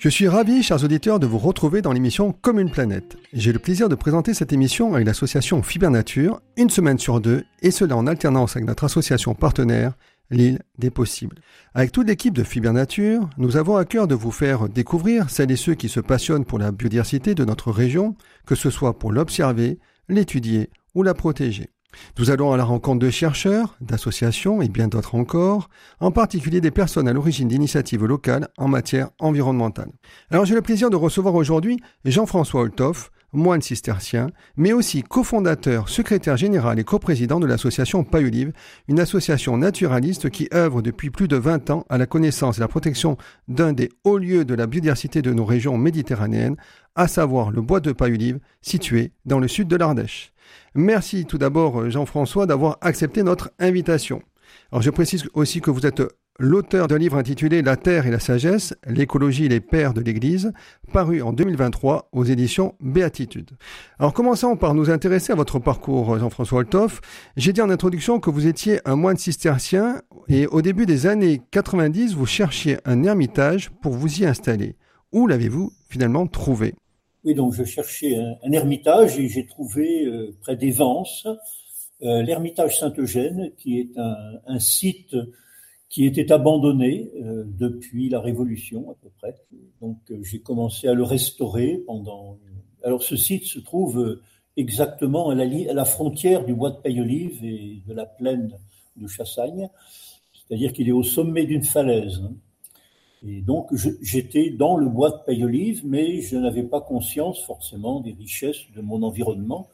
Je suis ravi, chers auditeurs, de vous retrouver dans l'émission Comme une planète. J'ai le plaisir de présenter cette émission avec l'association Fibernature, une semaine sur deux, et cela en alternance avec notre association partenaire, l'Île des Possibles. Avec toute l'équipe de Fibernature, nous avons à cœur de vous faire découvrir celles et ceux qui se passionnent pour la biodiversité de notre région, que ce soit pour l'observer, l'étudier ou la protéger. Nous allons à la rencontre de chercheurs, d'associations et bien d'autres encore, en particulier des personnes à l'origine d'initiatives locales en matière environnementale. Alors j'ai le plaisir de recevoir aujourd'hui Jean-François Olthoff, moine cistercien, mais aussi cofondateur, secrétaire général et coprésident de l'association Paille-Olive, une association naturaliste qui œuvre depuis plus de 20 ans à la connaissance et la protection d'un des hauts lieux de la biodiversité de nos régions méditerranéennes, à savoir le bois de Paille-Olive, situé dans le sud de l'Ardèche. Merci tout d'abord Jean-François d'avoir accepté notre invitation. Alors je précise aussi que vous êtes l'auteur d'un livre intitulé La Terre et la Sagesse, l'écologie et les pères de l'Église, paru en 2023 aux éditions Béatitude. Alors commençons par nous intéresser à votre parcours, Jean-François Olthoff. J'ai dit en introduction que vous étiez un moine cistercien et au début des années 90, vous cherchiez un ermitage pour vous y installer. Où l'avez-vous finalement trouvé ? Oui, donc je cherchais un ermitage et j'ai trouvé près des Vences l'ermitage Saint-Eugène, qui est un site qui était abandonné depuis la Révolution à peu près. Donc j'ai commencé à le restaurer pendant... Alors ce site se trouve exactement à la frontière du bois de Paille-Olive et de la plaine de Chassagne, c'est-à-dire qu'il est au sommet d'une falaise. Et donc, j'étais dans le bois de Paille-Olive, mais je n'avais pas conscience forcément des richesses de mon environnement,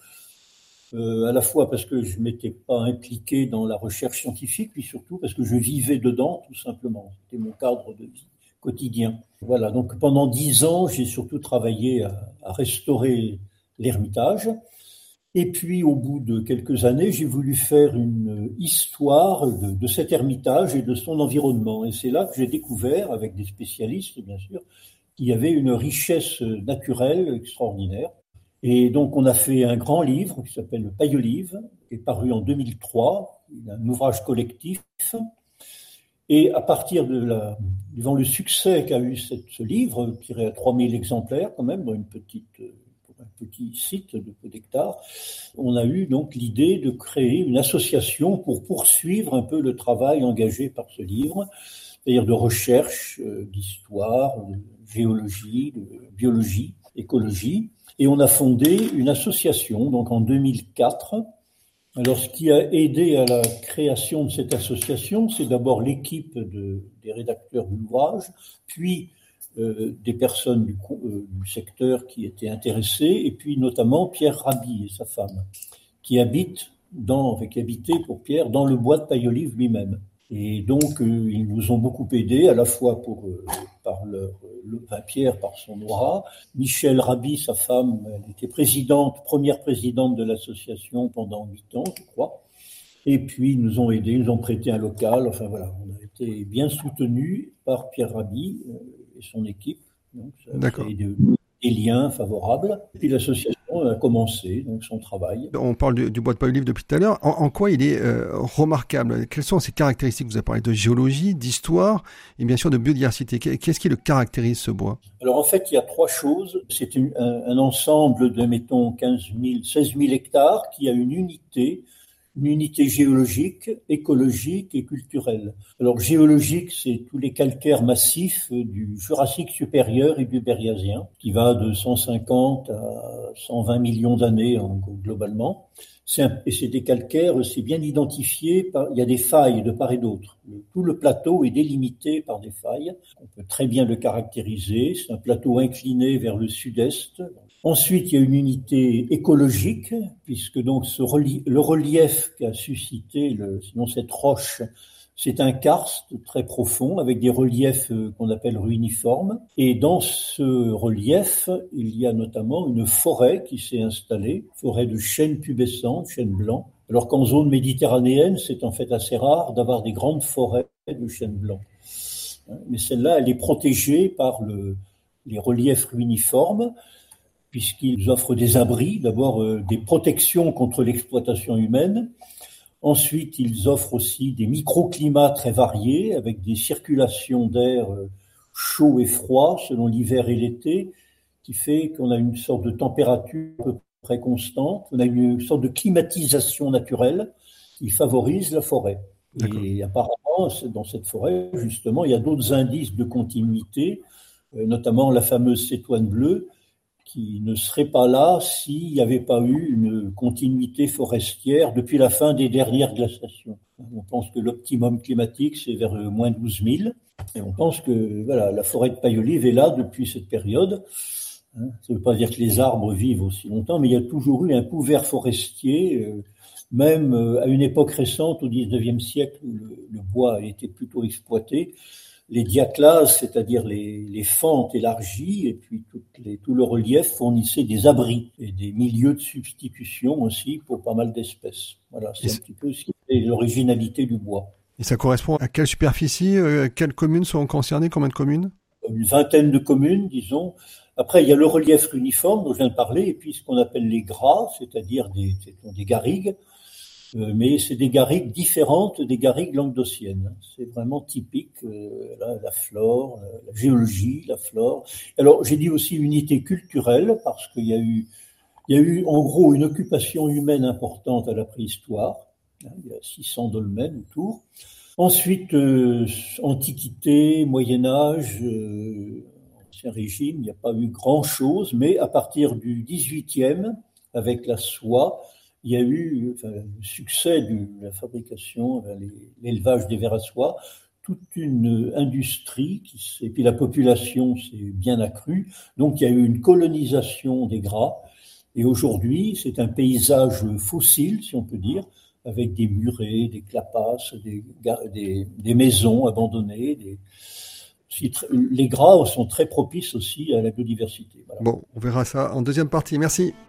à la fois parce que je ne m'étais pas impliqué dans la recherche scientifique, puis surtout parce que je vivais dedans, tout simplement. C'était mon cadre de vie quotidien. Voilà, donc pendant 10 ans, j'ai surtout travaillé à restaurer l'ermitage. Et puis, au bout de quelques années, j'ai voulu faire une histoire de cet ermitage et de son environnement. Et c'est là que j'ai découvert, avec des spécialistes, bien sûr, qu'il y avait une richesse naturelle extraordinaire. Et donc, on a fait un grand livre qui s'appelle Le Paille-Olive, qui est paru en 2003, un ouvrage collectif. Et à partir devant le succès qu'a eu ce livre, tiré à 3000 exemplaires quand même, dans un petit site de peu d'hectares, on a eu donc l'idée de créer une association pour poursuivre un peu le travail engagé par ce livre, c'est-à-dire de recherche, d'histoire, de géologie, de biologie, écologie. Et on a fondé une association donc en 2004. Alors ce qui a aidé à la création de cette association, c'est d'abord l'équipe des rédacteurs de l'ouvrage, puis des personnes du secteur qui étaient intéressées, et puis notamment Pierre Rabhi et sa femme, qui habitaient pour Pierre dans le bois de Paille-Olive lui-même. Et donc ils nous ont beaucoup aidés, à la fois Pierre par son aura, Michel Rabhi, sa femme, elle était première présidente de l'association pendant 8 ans, je crois. Et puis ils nous ont aidés, ils nous ont prêté un local. Enfin voilà, on a été bien soutenus par Pierre Rabhi et son équipe. Donc ça a créé des liens favorables. Et puis l'association a commencé donc son travail. On parle du bois de Paille-Olive depuis tout à l'heure. En quoi il est remarquable ? Quelles sont ses caractéristiques ? Vous avez parlé de géologie, d'histoire et bien sûr de biodiversité. Qu'est-ce qui le caractérise, ce bois ? Alors en fait, il y a 3 choses. C'est un ensemble de, mettons, 16 000 hectares qui a une unité géologique, écologique et culturelle. Alors géologique, c'est tous les calcaires massifs du Jurassique supérieur et du Berriasien, qui va de 150 à 120 millions d'années globalement. Et c'est des calcaires, c'est bien identifié, il y a des failles de part et d'autre. Tout le plateau est délimité par des failles. On peut très bien le caractériser. C'est un plateau incliné vers le sud-est. Ensuite, il y a une unité écologique, puisque donc le relief qu'a suscité cette roche, c'est un karst très profond avec des reliefs qu'on appelle ruiniformes. Et dans ce relief, il y a notamment une forêt qui s'est installée, forêt de chênes pubescents, chênes blancs. Alors qu'en zone méditerranéenne, c'est en fait assez rare d'avoir des grandes forêts de chênes blancs. Mais celle-là, elle est protégée par les reliefs ruiniformes, puisqu'ils offrent des abris, d'abord des protections contre l'exploitation humaine. Ensuite, ils offrent aussi des microclimats très variés, avec des circulations d'air chaud et froid selon l'hiver et l'été, qui fait qu'on a une sorte de température à peu près constante. On a une sorte de climatisation naturelle qui favorise la forêt. D'accord. Et apparemment, dans cette forêt, justement, il y a d'autres indices de continuité, notamment la fameuse cétoine bleue, qui ne serait pas là s'il n'y avait pas eu une continuité forestière depuis la fin des dernières glaciations. On pense que l'optimum climatique, c'est vers moins 12 000. Et on pense que voilà, la forêt de paille-olive est là depuis cette période. Ça ne veut pas dire que les arbres vivent aussi longtemps, mais il y a toujours eu un couvert forestier, même à une époque récente, au XIXe siècle, où le bois a été plutôt exploité. Les diaclases, c'est-à-dire les fentes élargies, et puis tout le relief fournissait des abris et des milieux de substitution aussi pour pas mal d'espèces. Voilà, c'est un petit peu ce qui fait l'originalité du bois. Et ça correspond à quelle superficie, quelles communes sont concernées, combien de communes? Une vingtaine de communes, disons. Après, il y a le relief uniforme dont je viens de parler, et puis ce qu'on appelle les gras, c'est-à-dire des garrigues. Mais c'est des garrigues différentes des garrigues languedociennes. C'est vraiment typique, la flore, la géologie, la flore. Alors, j'ai dit aussi unité culturelle, parce qu'il y a eu en gros une occupation humaine importante à la préhistoire. Il y a 600 dolmens autour. Ensuite, Antiquité, Moyen-Âge, Ancien Régime, il n'y a pas eu grand-chose, mais à partir du 18e, avec la soie, il y a eu le succès de la fabrication, l'élevage des vers à soie, toute une industrie, et puis la population s'est bien accrue, donc il y a eu une colonisation des gras, et aujourd'hui c'est un paysage fossile, si on peut dire, avec des murets, des clapasses, des maisons abandonnées. Les gras sont très propices aussi à la biodiversité. Voilà. Bon, on verra ça en deuxième partie. Merci.